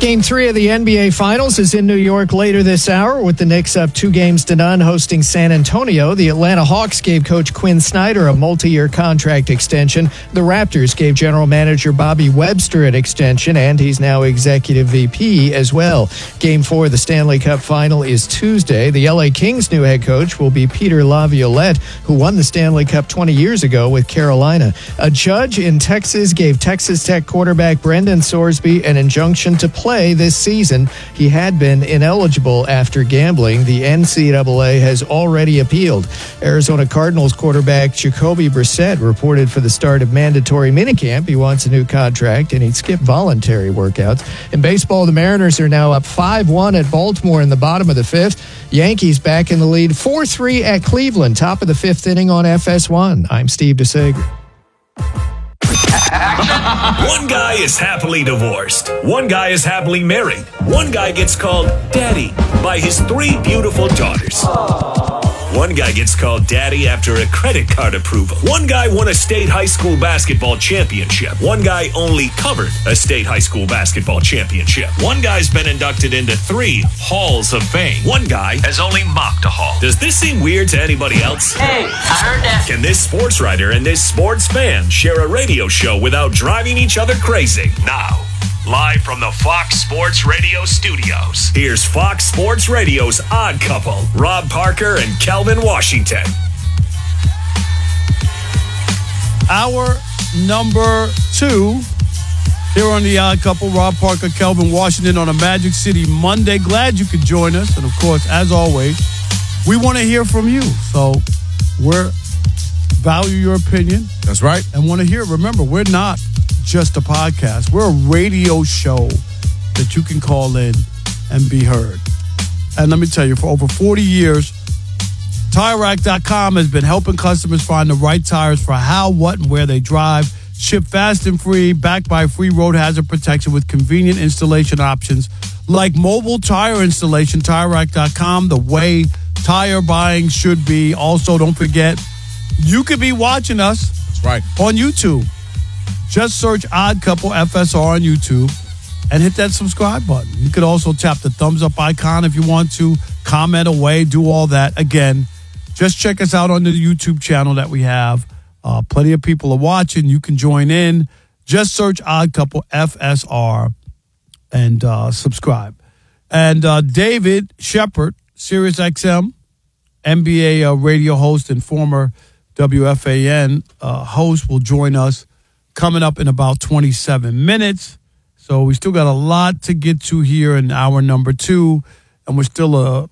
Game 3 of the NBA Finals is in New York later this hour with the Knicks up 2-0 hosting San Antonio. The Atlanta Hawks gave Coach Quinn Snyder a multi-year contract extension. The Raptors gave General Manager Bobby Webster an extension, and he's now Executive VP as well. Game 4 of the Stanley Cup Final is Tuesday. The LA Kings' new head coach will be Peter Laviolette, who won the Stanley Cup 20 years ago with Carolina. A judge in Texas gave Texas Tech quarterback Brendan Sorsby an injunction to play this season. He had been ineligible after gambling. The NCAA has already appealed. Arizona Cardinals quarterback Jacoby Brissett reported for the start of mandatory minicamp. He wants a new contract, and he'd skip voluntary workouts. In baseball, the Mariners are now up 5-1 at Baltimore in the bottom of the fifth. Yankees back in the lead 4-3 at Cleveland, top of the fifth inning on FS1. I'm Steve DeSager. One guy is happily divorced. One guy is happily married. One guy gets called Daddy by his 3 beautiful daughters. One guy gets called Daddy after a credit card approval. One guy won a state high school basketball championship. One guy only covered a state high school basketball championship. One guy's been inducted into 3 halls of fame. One guy has only mocked a hall. Does this seem weird to anybody else? Hey, I heard that. Can this sports writer and this sports fan share a radio show without driving each other crazy? Now, live from the Fox Sports Radio studios, here's Fox Sports Radio's Odd Couple, Rob Parker and Kelvin Washington. Hour number 2 here on the Odd Couple, Rob Parker, Kelvin Washington on a Magic City Monday. Glad you could join us. And, of course, as always, we want to hear from you. So we value your opinion. That's right. And want to hear. Remember, we're not just a podcast. We're a radio show that you can call in and be heard. And let me tell you, for over 40 years, TireRack.com has been helping customers find the right tires for how, what, and where they drive. Ship fast and free, backed by free road hazard protection with convenient installation options like mobile tire installation. TireRack.com, the way tire buying should be. Also, don't forget, you could be watching us. That's right. On YouTube. Just search Odd Couple FSR on YouTube and hit that subscribe button. You could also tap the thumbs up icon if you want to. Comment away, do all that. Again, just check us out on the YouTube channel that we have. Plenty of people are watching. You can join in. Just search Odd Couple FSR and subscribe. And David Shepard, SiriusXM, NBA radio host and former WFAN host, will join us coming up in about 27 minutes. So we still got a lot to get to here in hour number 2. And we're still,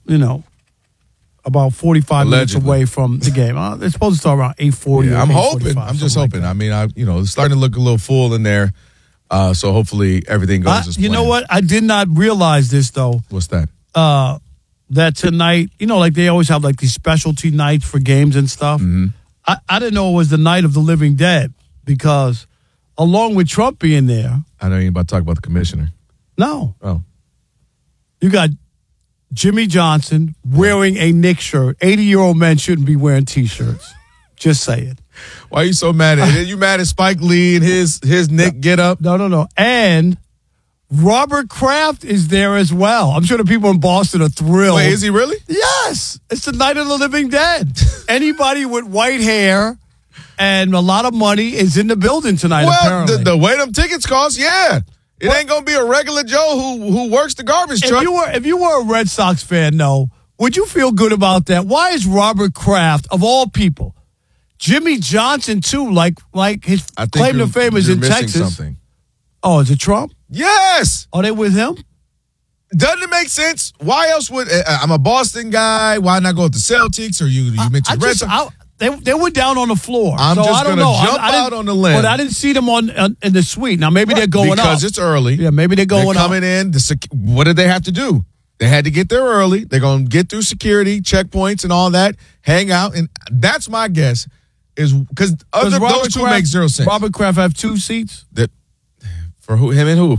about 45 minutes away from the game. It's supposed to start around 8:40. Yeah, I'm hoping. I'm just hoping. I mean, it's starting to look a little full in there. So hopefully everything goes as planned. You know what? I did not realize this, though. What's that? That tonight, like they always have like these specialty nights for games and stuff. Mm-hmm. I didn't know it was the night of the living dead because along with Trump being there. I know you're about to talk about the commissioner. No. Oh. You got Jimmy Johnson wearing a Knicks shirt. 80-year-old men shouldn't be wearing T-shirts. Just say it. Why are you so mad at it? You mad at Spike Lee and his Nick get up? No. And Robert Kraft is there as well. I'm sure the people in Boston are thrilled. Wait, is he really? Yes. It's the night of the living dead. Anybody with white hair and a lot of money is in the building tonight, apparently. Well, the way them tickets cost, yeah. It ain't going to be a regular Joe who works the garbage truck. If you were a Red Sox fan, would you feel good about that? Why is Robert Kraft, of all people, Jimmy Johnson, too, like his claim to fame is in Texas. Something. Oh, is it Trump? Yes. Are they with him? Doesn't it make sense? Why else would I'm a Boston guy? Why not go with the Celtics? Or you mentioned Red Sox? They were down on the floor. I'm so just I don't gonna know. jump out on the limb. But I didn't see them in the suite. Now maybe they're going because up it's early. Yeah, maybe they're going coming up. in. What did they have to do? They had to get there early. They're going to get through security checkpoints and all that. Hang out, and that's my guess. Is because those two make zero sense. Robert Kraft have 2 seats. That for who? Him and who?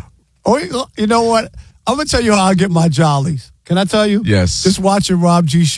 Oh, you know what? I'm going to tell you how I get my jollies. Can I tell you? Yes. Just watching Rob G.